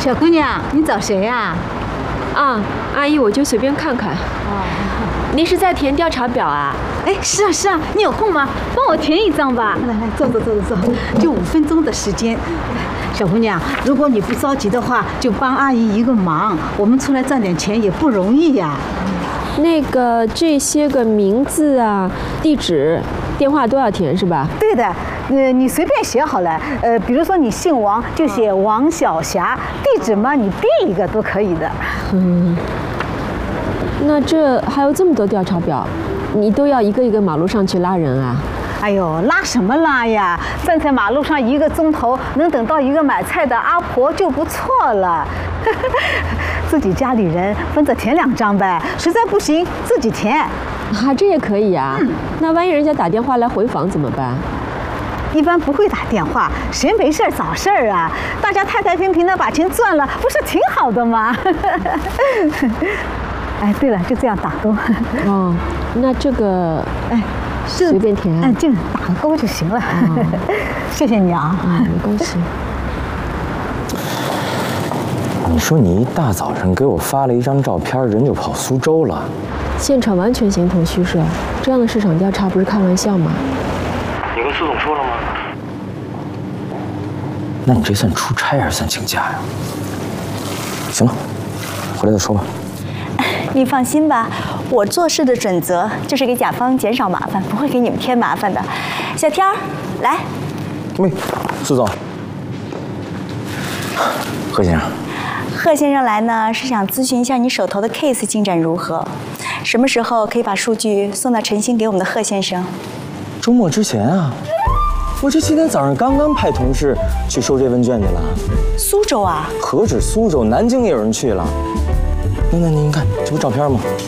小姑娘，你找谁呀？ 啊，阿姨，我就随便看看。您是在填调查表啊？ 哎，是啊是啊，你有空吗？帮我填一张吧。来来，坐，就5分钟的时间。小姑娘，如果你不着急的话，就帮阿姨一个忙。我们出来赚点钱也不容易呀。 那个这些个名字啊、地址、电话都要填是吧？ 对的，你随便写好了。比如说你姓王，就写王小霞。地址嘛，你编一个都可以的。 那这还有这么多调查表，你都要一个一个马路上去拉人啊？ 哎呦，拉什么拉呀？站在马路上1个钟头，能等到一个买菜的阿婆就不错了。自己家里人分着填2张呗，实在不行自己填。 啊，这也可以啊。那万一人家打电话来回访怎么办？ 一般不会打电话，谁没事找事儿啊？大家太太平平的把钱赚了，不是挺好的吗？哎，对了，就这样打勾。 哦，那这个随便填。 就打个勾就行了。谢谢你啊。 没关系。 你说你一大早上给我发了一张照片，人就跑苏州了， 现场完全形同虚设，这样的市场调查不是开玩笑吗？ 你跟苏总说了吗？那你这算出差还是算请假呀？行了，回来再说吧。 你放心吧，我做事的准则就是给甲方减少麻烦，不会给你们添麻烦的。小天儿，来。 喂，苏总，贺先生。 贺先生来呢，是想咨询一下你手头的 case 进展如何，什么时候可以把数据送到晨星给我们的贺先生？ 周末之前啊，我这今天早上刚刚派同事去收这问卷去了。 苏州啊？ 何止苏州，南京也有人去了。那您看，这不照片吗？